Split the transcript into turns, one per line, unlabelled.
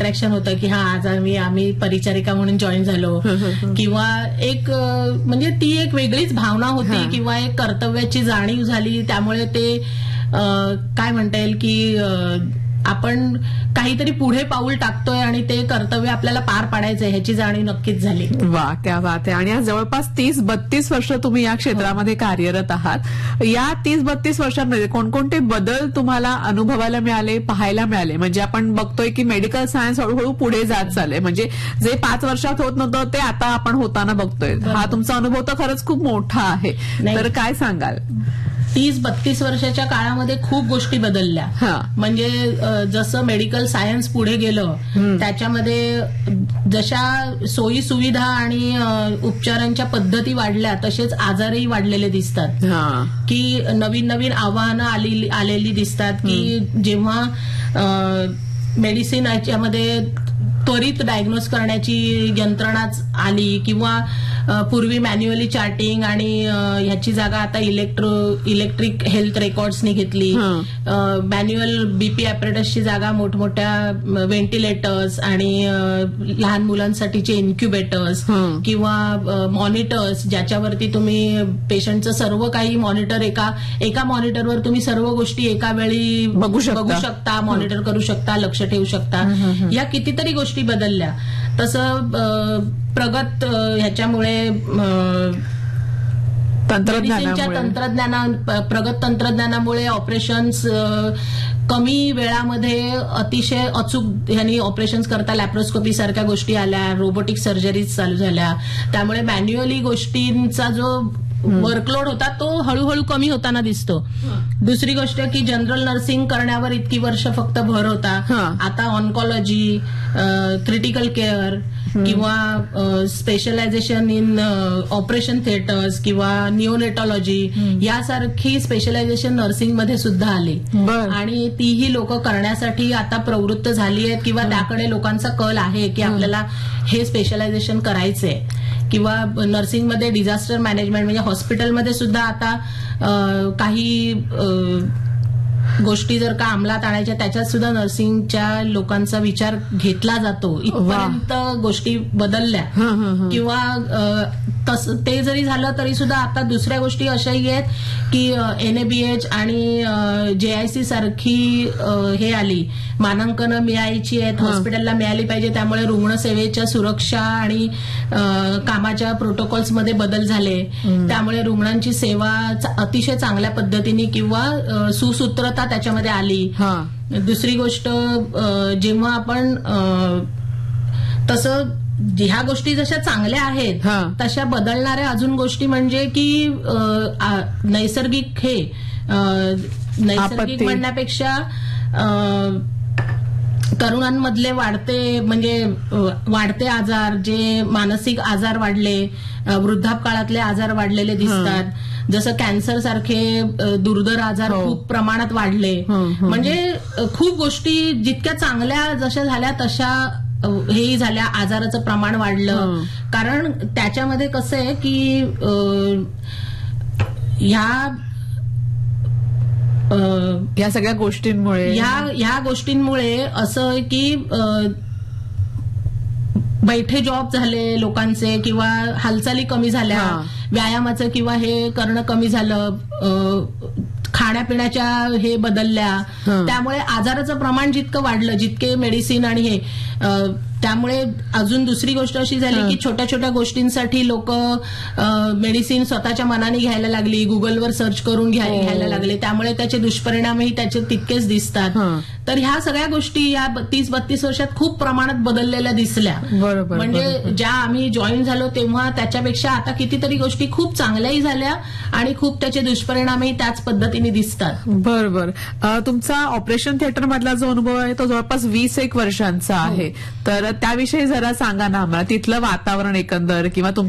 Attraction होतं की आज आम्ही परिचारिका म्हणून जॉईन झालो किंवा एक म्हणजे ती एक वेगळीच भावना होती किंवा एक कर्तव्याची जाणीव झाली. त्यामुळे ते काय म्हणता येईल की आपण काहीतरी पुढे पाऊल टाकतोय आणि ते कर्तव्य आपल्याला पार पाडायचंय ह्याची जाणीव नक्कीच झाली.
वा, क्या बात आहे. आणि आज जवळपास 30-32 वर्ष तुम्ही या क्षेत्रामध्ये कार्यरत आहात. या 30-32 वर्षांमध्ये कोणकोणते बदल तुम्हाला अनुभवायला मिळाले, पाहायला मिळाले? म्हणजे आपण बघतोय की मेडिकल सायन्स हळूहळू पुढे जात चाललंय. म्हणजे जे 5 वर्षात होत नव्हतं ते आता आपण होताना बघतोय. हा तुमचा अनुभव तर खरंच खूप मोठा आहे. तर काय सांगाल?
30-32 वर्षाच्या काळामध्ये खूप गोष्टी बदलल्या. म्हणजे जसं मेडिकल सायन्स पुढे गेलं त्याच्यामध्ये जशा सोयी सुविधा आणि उपचारांच्या पद्धती वाढल्या तसेच आजारही वाढलेले दिसतात. की नवीन नवीन आव्हानं आलेली दिसतात की जेव्हा मेडिसिन याच्यामध्ये त्वरित डायग्नोज करण्याची यंत्रणाच आली किंवा पूर्वी मॅन्युअली चार्टिंग आणि ह्याची जागा आता इलेक्ट्रिक हेल्थ रेकॉर्ड्सनी घेतली. मॅन्युअल बीपी ॲपरेटसची जागा मोठमोठ्या व्हेंटिलेटर्स आणि लहान मुलांसाठीचे इन्क्युबेटर्स किंवा मॉनिटर्स ज्याच्यावरती तुम्ही पेशंटचं सर्व काही मॉनिटर एका मॉनिटरवर तुम्ही सर्व गोष्टी एका वेळी बघू शकता, मॉनिटर करू शकता, लक्ष ठेवू शकता. या कितीतरी गोष्टी बदलल्या. तसं प्रगत ह्याच्यामुळे प्रगत तंत्रज्ञानामुळे ऑपरेशन्स कमी वेळामध्ये अतिशय अचूक ह्यांनी ऑपरेशन्स करता लॅप्रोस्कोपी सारख्या गोष्टी आल्या, रोबोटिक सर्जरीज चालू झाल्या. त्यामुळे मॅन्युअली गोष्टींचा जो वर्कलोड होता तो हळूहळू कमी होताना दिसतो. दुसरी गोष्ट की जनरल नर्सिंग करण्यावर इतकी वर्ष फक्त भर होता. आता ऑन्कॉलॉजी, क्रिटिकल केअर किंवा स्पेशलायझेशन इन ऑपरेशन थिएटर्स किंवा निओनेटॉलॉजी यासारखी स्पेशलायझेशन नर्सिंगमध्ये सुद्धा आली आणि तीही लोक करण्यासाठी आता प्रवृत्त झाली आहेत किंवा त्याकडे लोकांचा कल आहे की आपल्याला हे स्पेशलायझेशन करायचंय. किंवा नर्सिंगमध्ये डिझास्टर मॅनेजमेंट म्हणजे हॉस्पिटलमध्ये सुद्धा आता काही गोष्टी जर का अंमलात आणायच्या त्याच्यात सुद्धा नर्सिंगच्या लोकांचा विचार घेतला जातो. इथपर्यंत गोष्टी बदलल्या. किंवा ते जरी झालं तरी सुद्धा आता दुसऱ्या गोष्टी अशाही आहेत की NABH आणि JIC सारखी हे आली, मानांकनं मिळायची आहेत, हॉस्पिटलला मिळाली पाहिजे. त्यामुळे रुग्णसेवेच्या सुरक्षा आणि कामाच्या प्रोटोकॉल्समध्ये बदल झाले. त्यामुळे रुग्णांची सेवा अतिशय चांगल्या पद्धतीने किंवा सुसूत्रता त्याच्यामध्ये आली. दुसरी गोष्ट जेव्हा आपण तसं ह्या गोष्टी जशा चांगल्या आहेत तशा बदलणाऱ्या अजून गोष्टी म्हणजे की नैसर्गिक म्हणण्यापेक्षा तरुणांमधले वाढते आजार, जे मानसिक आजार वाढले, वृद्धापकाळातले आजार वाढलेले दिसतात. जसं कॅन्सर सारखे दुर्धर आजार खूप प्रमाणात वाढले. म्हणजे खूप गोष्टी जितक्या चांगल्या जशा झाल्या तशा हेही झाल्या. आजाराचं प्रमाण वाढलं. कारण त्याच्यामध्ये कसं आहे की
या सगळ्या गोष्टींमुळे
ह्या गोष्टींमुळे असं की बैठे जॉब झाले लोकांचे किंवा हालचाली कमी झाल्या, व्यायामाचं किंवा हे करणं कमी झालं, खाण्यापिण्याच्या हे बदलल्या. त्यामुळे आजाराचं प्रमाण जितकं वाढलं, जितके मेडिसिन आणि हे, त्यामुळे अजून दुसरी गोष्ट अशी झाली की छोट्या छोट्या गोष्टींसाठी लोक मेडिसिन स्वतःच्या मनाने घ्यायला लागली, गुगलवर सर्च करून घ्यायला लागले. त्यामुळे त्याचे दुष्परिणामही त्याचे तितकेच दिसतात. तर ह्या सगळ्या गोष्टी या 30-32 वर्षात खूप प्रमाणात बदललेल्या दिसल्या. म्हणजे ज्या आम्ही जॉईन झालो तेव्हा त्याच्यापेक्षा आता कितीतरी गोष्टी खूप चांगल्याही झाल्या आणि खूप त्याचे दुष्परिणामही त्याच पद्धतीने दिसतात.
बरोबर. तुमचा ऑपरेशन थिएटर मधला जो अनुभव आहे तो जवळपास 20 वर्षांचा आहे. तर त्याविषयी जरा सांगा ना आम्हाला, तिथलं वातावरण एकंदर किंवा